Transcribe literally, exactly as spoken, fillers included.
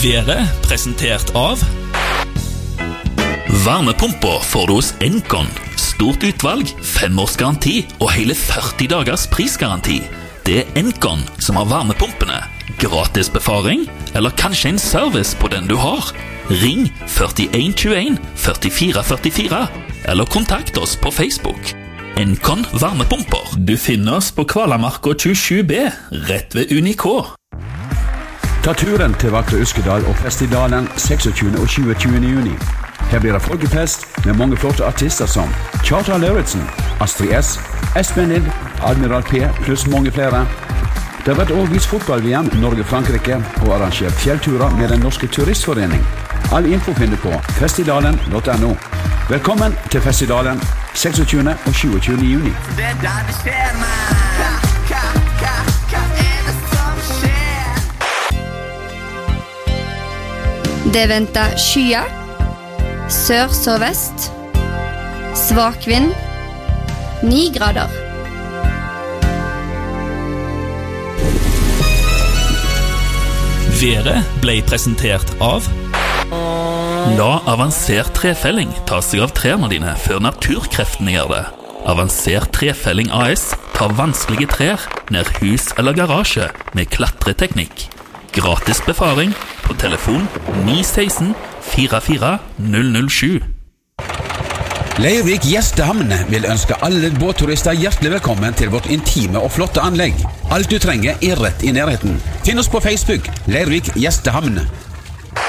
Været presentert av Varmepumper får du hos Encon. Stort utvalg, fem års garanti og hele førti dagers prisgaranti. Det er Encon som har varmepumpene. Gratis befaring, eller kanskje en service på den du har. Ring førtién tjueén førtifire førtifire, eller kontakt oss på Facebook. Encon varmepumper. Du finner oss på Kvalamarka tjuesju B, rett ved Unikå. Ta turen til vakre Uskedal og Festidalen seksogtyvende og tjuetyvende juni. Her blir det folkefest med mange flotte artister som Kjartan Lauritzen, Astrid S, Espen Lind, Admiral P pluss mange flere. Det har vært overvist fotball-V M Norge-Frankrike og arrangert fjellturer med den norske turistforening. All info finner på festidalen punktum no. Velkommen til Festidalen seksogtyvende og tjuetyvende juni. Det er der det skjer, man. Hva, hva, hva er det som skjer? Det venter skyer, sør så vest, svak vind, ni grader. Været ble presentert av La avansert trefelling ta seg av trærne dine før naturkreftene gjør det. Avansert trefelling A S tar vanskelige trær ned hus eller garasje med klatreteknikk. Gratis befaring på telefon ni ett seks fire fire null null sju. Leirvik Gjestehamn vil ønske alle båtturister hjertelig velkommen til vårt intime og flotte anlegg. Alt du trenger er rett i nærheten. Finn oss på Facebook, Leirvik Gjestehamn.